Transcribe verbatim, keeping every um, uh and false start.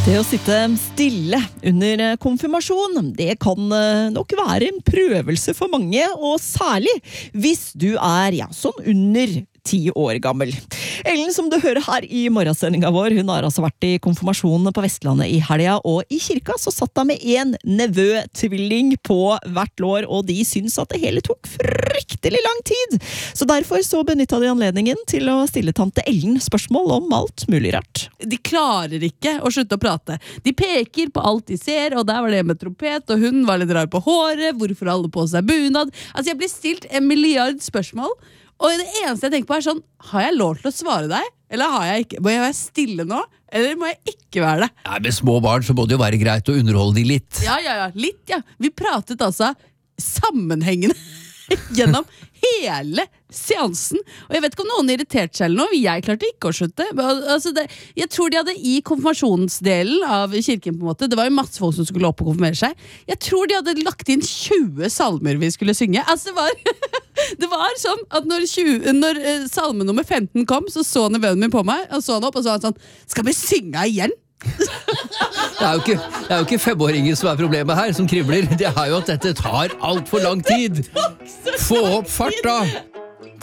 Det å sitte stille under konfirmasjon, det kan nok være en prøvelse for mange, og særlig hvis du er ja, sånn under ti år gammel. Ellen, som du hører her i morgensendingen vår, hun har altså vært i konfirmasjonen på Vestlandet i helga, og i kirka så satt hun med en nevø-tvilling på hvert lår, og de syns at det hele tok fryktelig lang tid. Så derfor så benyttet de anledningen til å stille tante Ellen spørsmål om alt mulig rart. De klarer ikke å slutte å prate. De peker på alt de ser, og der var det med trompet, og hun var litt rar på håret, hvorfor alle på seg bunad. Altså, jeg blir stilt en milliard spørsmål, og det eneste jeg tenker på er sånn, har jeg lov til å svare deg? Eller har jeg ikke? Må jeg være stille nå? Eller må jeg ikke være det? Ja, med små barn så må det jo være greit å underholde de litt. Ja, ja, ja, litt, ja. Vi pratet altså sammenhengende gjennom hele seansen. Og jeg vet ikke om noen irriterte seg eller noe, jeg klarte ikke å slutte. Altså det, jeg tror de hadde i konfirmasjonsdelen av kirken på en måte, det var jo masse folk som skulle opp og konfirmere seg, jeg tror de hadde lagt inn tjue salmer vi skulle synge. Altså det var, det var sånn at når, tjue, når uh, salme nummer femten kom, så så nevøen min på meg, og så han opp, og så var han sånn, skal vi synge igjen? Det er jo ikke, det er jo ikke femåringen som er problemet her, som kribler. Det er jo at dette tar alt for lang tid. Få opp farta!